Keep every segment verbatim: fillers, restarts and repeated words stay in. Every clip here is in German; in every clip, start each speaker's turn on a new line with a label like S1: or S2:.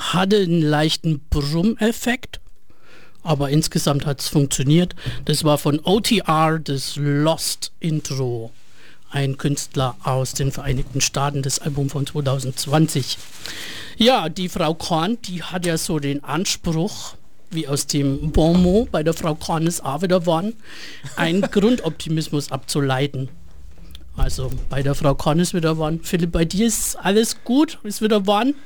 S1: hatte einen leichten Brummeffekt, aber insgesamt hat es funktioniert. Das war von O T R, das Lost Intro. Ein Künstler aus den Vereinigten Staaten, das Album von zwanzig zwanzig. Ja, die Frau Korn, die hat ja so den Anspruch, wie aus dem Bon mot bei der Frau Korn ist auch wieder worden, einen Grundoptimismus abzuleiten. Also bei der Frau Korn ist wieder worden. Philipp, bei dir ist alles gut? Ist wieder worden?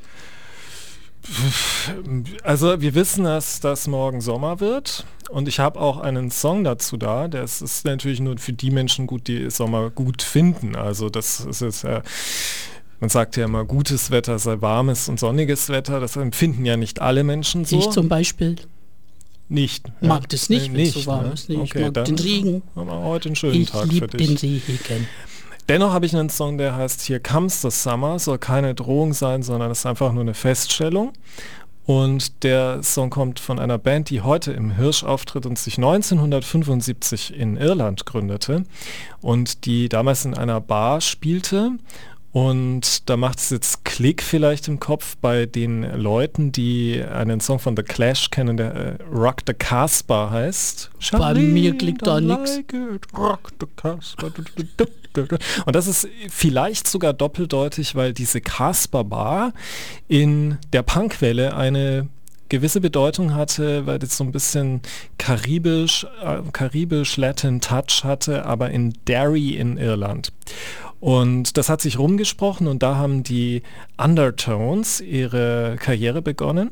S2: Also wir wissen, dass das morgen Sommer wird und ich habe auch einen Song dazu da. Das ist natürlich nur für die Menschen gut, die Sommer gut finden. Also das ist jetzt ja, man sagt ja immer, gutes Wetter sei warmes und sonniges Wetter. Das empfinden ja nicht alle Menschen so.
S1: Ich zum Beispiel
S2: nicht.
S1: Mag
S2: ja.
S1: das nicht, wenn es so warm
S2: ne?
S1: ist. Nee,
S2: okay,
S1: ich mag
S2: dann
S1: den Regen.
S2: Haben wir heute einen schönen
S1: Ich
S2: Tag für
S1: liebe
S2: dich.
S1: den Regen.
S2: Dennoch habe ich einen Song, der heißt Here Comes the Summer, soll keine Drohung sein, sondern es ist einfach nur eine Feststellung. Und der Song kommt von einer Band, die heute im Hirsch auftritt und sich neunzehnhundertfünfundsiebzig in Irland gründete und die damals in einer Bar spielte. Und da macht es jetzt Klick vielleicht im Kopf bei den Leuten, die einen Song von The Clash kennen, der äh, Rock the Casbah heißt.
S1: Bei mir klickt da nichts.
S2: Rock the Casbah. Und das ist vielleicht sogar doppeldeutig, weil diese Casbah Bar in der Punkwelle eine gewisse Bedeutung hatte, weil das so ein bisschen karibisch, äh, karibisch Latin Touch hatte, aber in Derry in Irland. Und das hat sich rumgesprochen und da haben die Undertones ihre Karriere begonnen.